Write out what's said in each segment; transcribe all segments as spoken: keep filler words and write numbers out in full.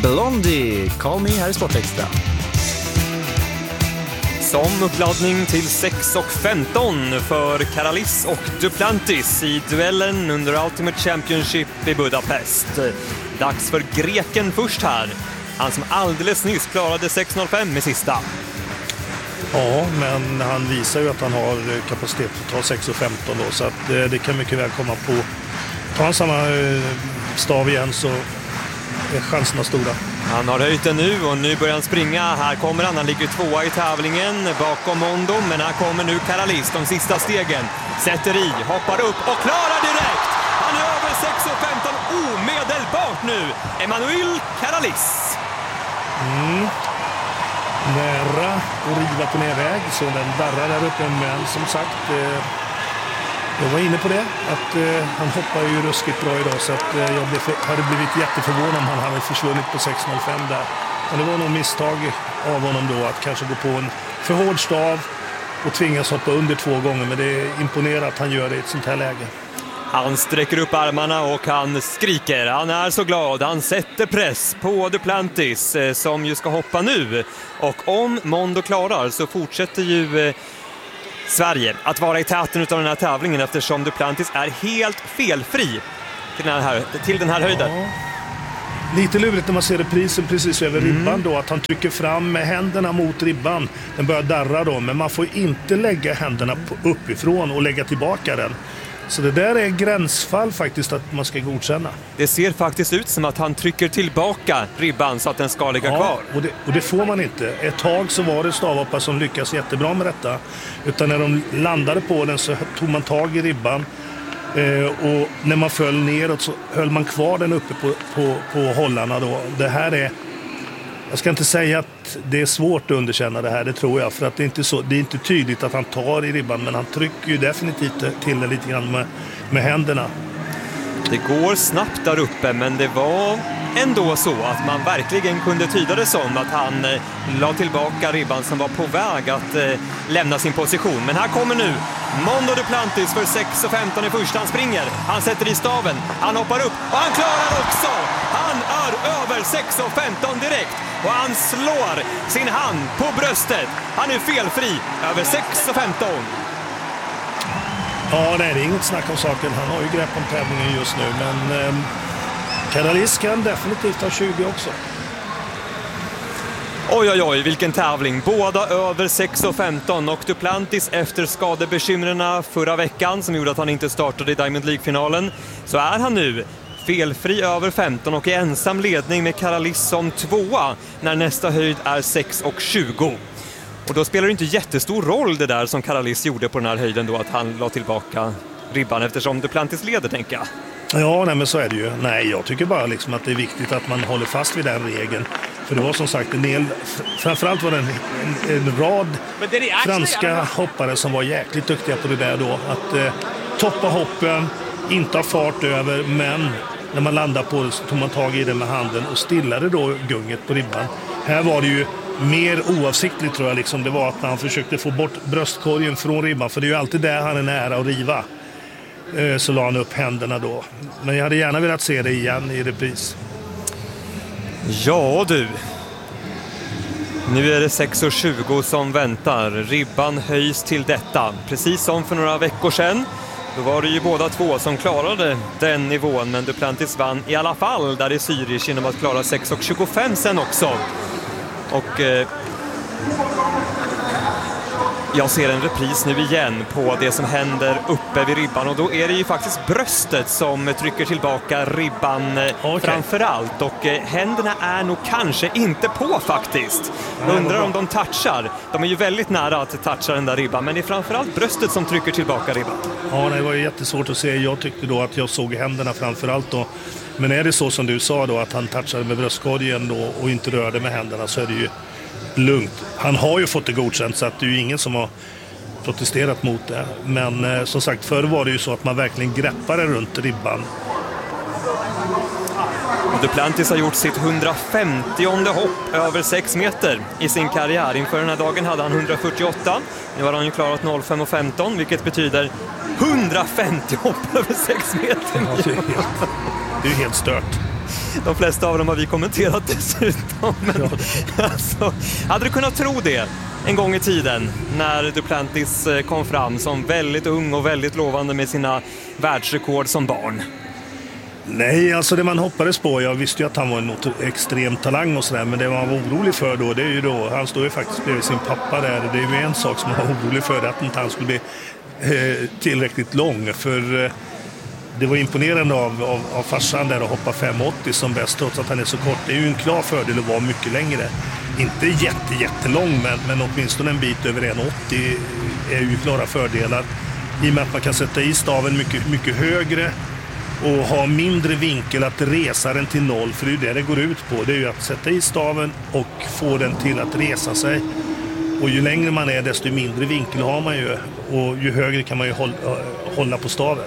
Blondie, Call Me här i Sportextra. Som uppladdning till sex och femton för Karalis och Duplantis i duellen under Ultimate Championship i Budapest. Dags för greken först här. Han som alldeles nyss klarade sex noll fem med sista. Ja, men han visar ju att han har kapacitet att ta sex och femton då, så att det, det kan mycket väl komma på. Tar han samma stav igen så är chanserna stora. Han har höjt den nu och nu börjar han springa. Här kommer han, han ligger tvåa i tävlingen bakom Mondo, men här kommer nu Karalis, de sista stegen. Sätter i, hoppar upp och klarar direkt! Han är över sex och femton omedelbart nu. Emanuel Karalis. Mm. Nära och riva på nedväg, så den darrar där uppe, men som sagt eh, jag var inne på det att eh, han hoppar ju ruskigt bra idag, så att eh, jag blev, hade blivit jätteförvånad om han hade försvunnit på sex noll fem där. Men det var nog misstag av honom då att kanske gå på en för hård stav och tvingas hoppa under två gånger, men det är imponerande att han gör det i ett sånt här läge. Han sträcker upp armarna och han skriker. Han är så glad. Han sätter press på Duplantis eh, som ju ska hoppa nu. Och om Mondo klarar så fortsätter ju eh, Sverige att vara i täten av den här tävlingen, eftersom Duplantis är helt felfri till den här, till den här höjden. Ja. Lite lurigt när man ser reprisen precis över mm. ribban då, att han trycker fram med händerna mot ribban. Den börjar darra då, men man får inte lägga händerna på uppifrån och lägga tillbaka den. Så det där är gränsfall faktiskt att man ska godkänna. Det ser faktiskt ut som att han trycker tillbaka ribban så att den ska ligga ja, kvar. Och det, och det får man inte. Ett tag så var det stavhoppare som lyckas jättebra med detta. Utan när de landade på den så tog man tag i ribban. Eh, och när man föll neråt så höll man kvar den uppe på, på, på hållarna då. Det här är... Jag ska inte säga att det är svårt att underkänna det här, det tror jag. För att det är inte, så, det är inte tydligt att han tar i ribban, men han trycker ju definitivt till det lite grann med, med händerna. Det går snabbt där uppe, men det var ändå så att man verkligen kunde tyda det som att han eh, la tillbaka ribban som var på väg att eh, lämna sin position. Men här kommer nu Mondo Duplantis för sex och femton i första. Han springer, han sätter i staven, han hoppar upp och han klarar också! Han är över sex och femton direkt och han slår sin hand på bröstet. Han är felfri över sex och femton. Ja, nej, det är inget snack om saken. Han har ju grepp om tävlingen just nu, men eh, Karalis kan definitivt ha tjugo också. Oj, oj, oj, vilken tävling. Båda över sex och femton och Duplantis efter skadebekymrena förra veckan som gjorde att han inte startade i Diamond League-finalen, så är han nu felfri över femton och i ensam ledning med Karalis som tvåa när nästa höjd är sex och tjugo. Och då spelar det inte jättestor roll det där som Karalis gjorde på den här höjden då, att han la tillbaka ribban eftersom Duplantis leder, tänker jag. Ja, nej, men så är det ju. Nej, jag tycker bara liksom att det är viktigt att man håller fast vid den regeln. För det var som sagt en del, framförallt var det en, en, en rad franska hoppare som var jäkligt duktiga på det där då. Att eh, toppa hoppen, inte ha fart över, men när man landar på det så tog man tag i det med handen och stillade då gunget på ribban. Här var det ju mer oavsiktligt, tror jag, liksom. Det var att han försökte få bort bröstkorgen från ribban, för det är ju alltid där han är nära att riva. Eh, så la han upp händerna då. Men jag hade gärna velat se det igen i repris. Ja du, nu är det sex och tjugo som väntar. Ribban höjs till detta. Precis som för några veckor sedan. Då var det ju båda två som klarade den nivån, men Duplantis vann i alla fall där i Zürich genom att klara sex och tjugofem sen också. Och eh, jag ser en repris nu igen på det som händer uppe vid ribban, och då är det ju faktiskt bröstet som trycker tillbaka ribban okay. framförallt, och eh, händerna är nog kanske inte på faktiskt. Jag undrar om de touchar. De är ju väldigt nära att toucha den där ribban, men det är framförallt bröstet som trycker tillbaka ribban. Ja, det var ju jättesvårt att se. Jag tyckte då att jag såg händerna framförallt då. Men är det så som du sa då, att han touchade med bröstkorgen då och inte rörde med händerna, så är det ju lugnt. Han har ju fått det godkänt, så att det är ju ingen som har protesterat mot det. Men eh, som sagt, förr var det ju så att man verkligen greppade runt ribban. Duplantis har gjort sitt hundrafemtionde hopp över sex meter i sin karriär. Inför den här dagen hade han hundrafyrtioåtta. Nu har han ju klarat noll fem och femton, vilket betyder hundrafemtio hopp över sex meter. Ja, det är helt, det är helt stört. De flesta av dem har vi kommenterat dessutom. Men, ja. Alltså, hade du kunnat tro det en gång i tiden när Duplantis kom fram som väldigt ung och väldigt lovande med sina världsrekord som barn? Nej, alltså det man hoppades på, jag visste ju att han var en extrem talang och sådär, men det man var orolig för då, det är ju då, han står ju faktiskt bredvid sin pappa där, det är ju en sak som man var orolig för, att inte han skulle bli eh, tillräckligt lång, för eh, det var imponerande av, av, av farsan där att hoppa fem åttio som bäst trots att han är så kort. Det är ju en klar fördel att vara mycket längre. Inte jätte, jättelång, men, men åtminstone en bit över en åttio är ju klara fördelar. I och med att man kan sätta i staven mycket, mycket högre och ha mindre vinkel att resa den till noll, för det är det det går ut på. Det är ju att sätta i staven och få den till att resa sig. Och ju längre man är, desto mindre vinkel har man ju. Och ju högre kan man ju hålla, hålla på staven.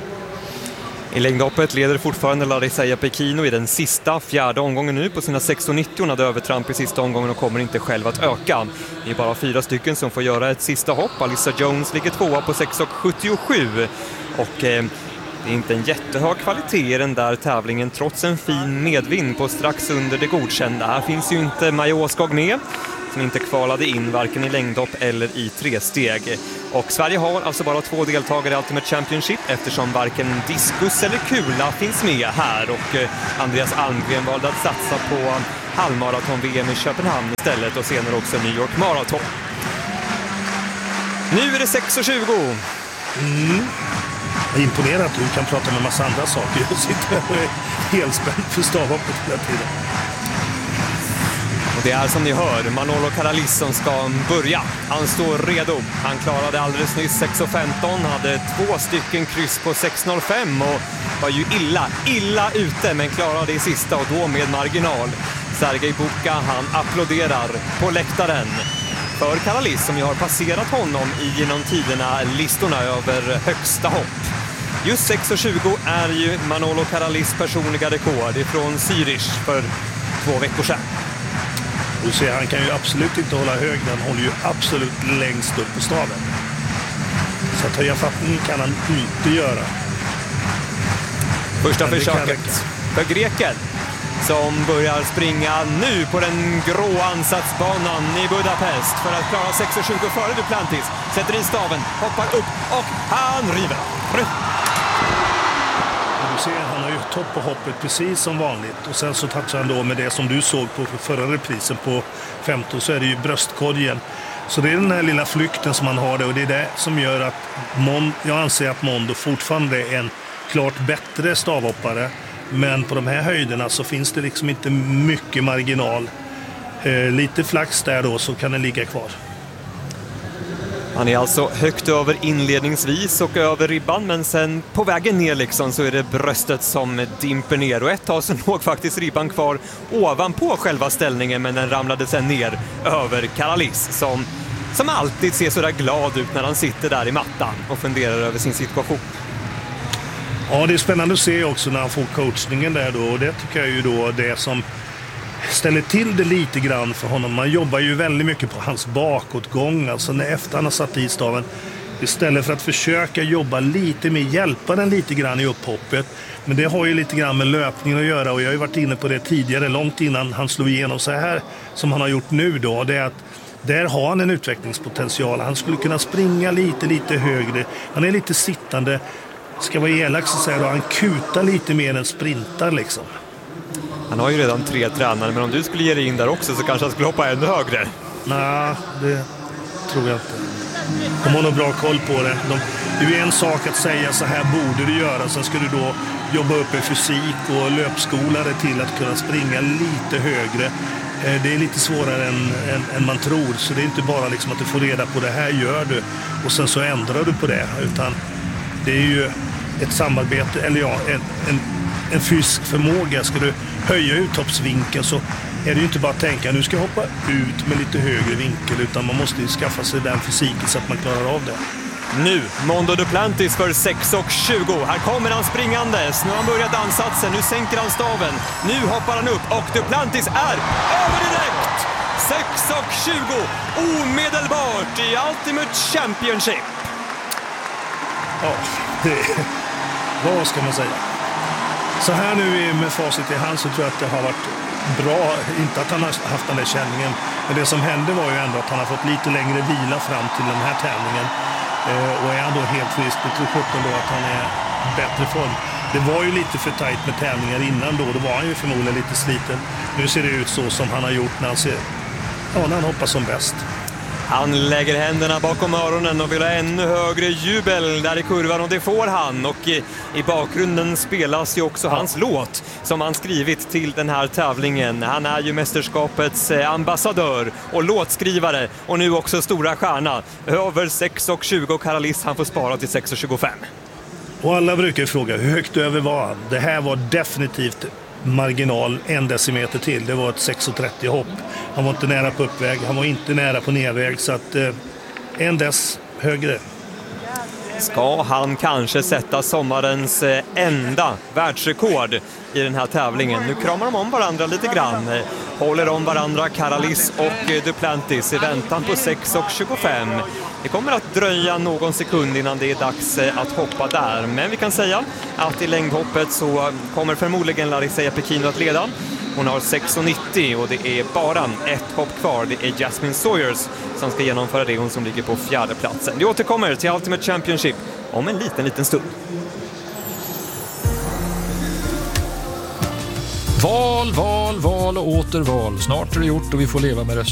I längdhoppet leder fortfarande Larissa Pekino i den sista fjärde omgången nu på sina sexton nittio. Hon hade övertramp i sista omgången och kommer inte själv att öka. Det är bara fyra stycken som får göra ett sista hopp. Alyssa Jones ligger tvåa på sex sjuttiosju och eh, det är inte en jättehög kvalitet i den där tävlingen trots en fin medvind på strax under det godkända. Här finns ju inte Maja Åskog med, som inte kvalade in varken i längdhopp eller i tresteg. Och Sverige har alltså bara två deltagare i Ultimate Championship eftersom varken diskus eller kula finns med här. Och Andreas Almgren valde att satsa på halvmaraton-V M i Köpenhamn istället och senare också New York Marathon. Nu är det sex tjugo. Mm. Jag är imponerad att du kan prata med massa andra saker. Jag sitter och är helt spänd för stavhoppet hela tiden. Och det är som ni hör Manolo Caralis som ska börja. Han står redo. Han klarade alldeles nyss sex femton, hade två stycken kryss på sex noll fem och var ju illa, illa ute, men klarade i sista och då med marginal. Sergej Buka, han applåderar på läktaren för Caralis som ju har passerat honom i genom tiderna listorna över högsta hopp. Just sex tjugo är ju Manolo Caralis personliga rekord ifrån Zürich för två veckor sedan. Du ser, han kan ju absolut inte hålla hög, han håller ju absolut längst upp på staven. Så att höja fattning kan han inte göra. Första försöket för greken som börjar springa nu på den grå ansatsbanan i Budapest för att klara sex tjugo före Duplantis. Sätter i staven, hoppar upp och han river. Du ser, han har ju topp på hoppet precis som vanligt. Och sen så touchar han då med det som du såg på förra reprisen på femton, så är det ju bröstkorgen. Så det är den här lilla flykten som han har det, och det är det som gör att Mon, jag anser att Mondo fortfarande är en klart bättre stavhoppare. Men på de här höjderna så finns det liksom inte mycket marginal. Eh, lite flax där då så kan den ligga kvar. Han är alltså högt över inledningsvis och över ribban, men sen på vägen ner liksom så är det bröstet som dimper ner. Och ett tag så låg faktiskt ribban kvar ovanpå själva ställningen, men den ramlade sen ner över Caralis som, som alltid ser så där glad ut när han sitter där i mattan och funderar över sin situation. Ja, det är spännande att se också när han får coachningen där då, och det tycker jag ju då det som ställer till det lite grann för honom. Man jobbar ju väldigt mycket på hans bakåtgång, alltså när efter han har satt i staven, istället för att försöka jobba lite med, hjälpa den lite grann i upphoppet. Men det har ju lite grann med löpningen att göra, och jag har ju varit inne på det tidigare, långt innan han slog igenom så här som han har gjort nu då. Det är att där har han en utvecklingspotential. Han skulle kunna springa lite, lite högre. Han är lite sittande. Ska vara elak så säger då, han kutar lite mer än sprintar liksom. Han har ju redan tre tränare, men om du skulle ge dig in där också så kanske han skulle hoppa ännu högre. Nej, det tror jag inte. De har nog bra koll på det. De, det är ju en sak att säga så här borde du göra. Sen ska du då jobba upp en fysik och löpskolare till att kunna springa lite högre. Det är lite svårare än, än, än man tror. Så det är inte bara liksom att du får reda på det här gör du och sen så ändrar du på det. Utan det är ju ett samarbete, eller ja, en, en, en fysisk förmåga. Ska du höja uthoppsvinkeln så är det ju inte bara att tänka nu ska jag hoppa ut med lite högre vinkel, utan man måste ju skaffa sig den fysiken så att man klarar av det. Nu, Mondo Duplantis för sex tjugo. Här kommer han springandes. Nu har han börjat ansatsen, nu sänker han staven. Nu hoppar han upp och Duplantis är över direkt! sex tjugo, omedelbart i Ultimate Championship. Ja, det, vad ska man säga? Så här nu med facit i hand så tror jag att det har varit bra, inte att han har haft den där känningen, men det som hände var ju ändå att han har fått lite längre vila fram till den här tävlingen. Eh, och är han då helt frisk, det tror sjutton då att han är bättre form. Det var ju lite för tajt med tävlingar innan då, då var han ju förmodligen lite sliten. Nu ser det ut så som han har gjort när han, ser, ja, när han hoppas som bäst. Han lägger händerna bakom öronen och vill ha ännu högre jubel där i kurvan, och det får han. Och i, i bakgrunden spelas ju också hans låt som han skrivit till den här tävlingen. Han är ju mästerskapets ambassadör och låtskrivare, och nu också stora stjärna. Över sex och tjugo och Karalis, han får spara till sex och tjugofem. Och alla brukar fråga hur högt över var han. Det här var definitivt marginal en decimeter till. Det var ett sex och trettio hopp. Han var inte nära på uppväg, han var inte nära på nedväg, så att eh, en dess högre. Ska han kanske sätta sommarens enda världsrekord i den här tävlingen? Nu kramar de om varandra lite grann. Håller om varandra Karalis och Duplantis i väntan på sex och tjugofem. Det kommer att dröja någon sekund innan det är dags att hoppa där. Men vi kan säga att i längdhoppet så kommer förmodligen Larissa Pekino att leda. Hon har sex och nittio och det är bara ett hopp kvar. Det är Jasmine Sawyers som ska genomföra det, hon som ligger på fjärde platsen. Vi återkommer till Ultimate Championship om en liten, liten stund. Val, val, val och åter val. Snart är det gjort och vi får leva med det.